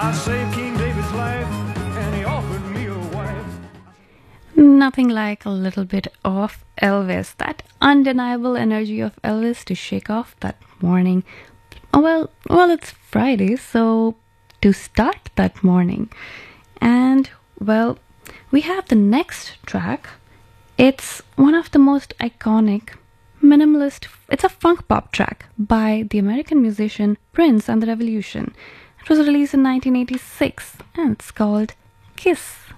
I saved King David's life, and he offered me a wife. Nothing like a little bit of Elvis, that undeniable energy of Elvis to shake off that morning. Well, it's Friday, so to start that morning. And well, we have the next track. It's one of the most iconic minimalist, it's a funk pop track by the American musician Prince and the Revolution. It was released in 1986 and it's called Kiss.